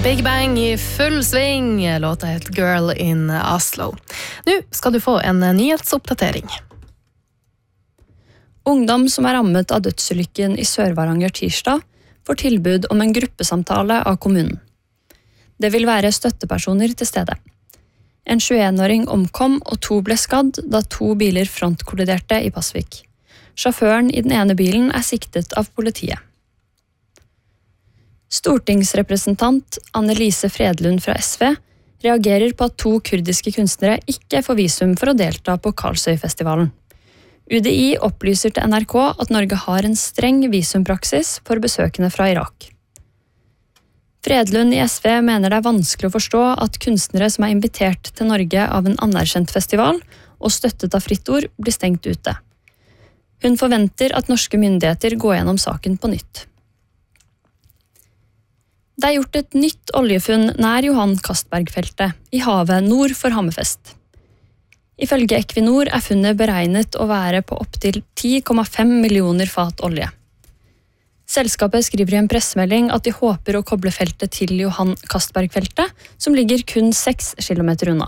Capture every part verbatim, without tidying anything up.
Big Bang i full sving, låta het Girl in Oslo. Nu skal du få en nyhetsoppdatering. Ungdom som er rammet av dødsulykken i Sør-Varanger tirsdag får tilbud om en gruppesamtale av kommunen. Det vil være støttepersoner til stede. En tjueen-åring omkom og to ble skadd da to biler frontkolliderte i Pasvik. Sjåføren i den ene bilen er siktet av politiet. Stortingsrepresentant Annelise Fredlund fra S V reagerer på at to kurdiske kunstnere ikke får visum for å delta på Karlsøyfestivalen. U D I opplyser til N R K at Norge har en streng visumpraksis for besøkende fra Irak. Fredlund i S V mener det er vanskelig å forstå at kunstnere som er invitert til Norge av en anerkjent festival og støttet av Fritt Ord blir stengt ute. Hun forventer at norske myndigheter går gjennom saken på nytt. Det er gjort et nytt oljefunn nær Johan Castberg-feltet, i havet nord for Hammerfest. Ifølge Equinor er funnet beregnet å være på opptil ti komma fem millioner fat olje. Selskapet skriver i en pressemelding at de håper å koble feltet til Johan Castberg-feltet, som ligger kun seks kilometer unna.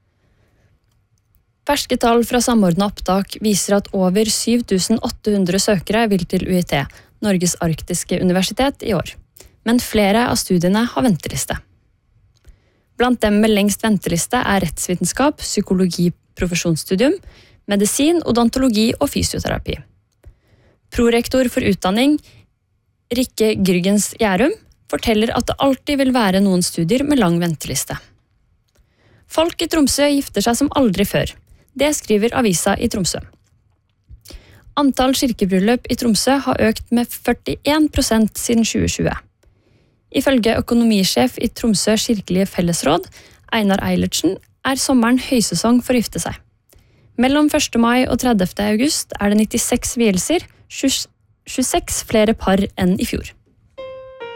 Ferske tall fra samordnet opptak viser at over syv tusen åtte hundre søkere vil til U I T, Norges arktiske universitet, i år. Men flere av studiene har venteliste. Blant dem med lengst venteliste er rettsvitenskap, psykologi, profesjonsstudium, medisin, odontologi og fysioterapi. Prorektor for utdanning, Rikke Gryggens Gjærum, forteller at det alltid vil være noen studier med lang venteliste. Folk i Tromsø gifter seg som aldri før. Det skriver avisa i Tromsø. Antall kirkebryllup i Tromsø har økt med førtien prosent siden tjue tjue. Ifølge økonomisjef i Tromsø kirkelige fellesråd, Einar Eilertsen, er sommeren høysesong for å gifte seg. Mellom første mai og tredivte august er det nittiseks vielser, tjueseks flere par enn i fjor.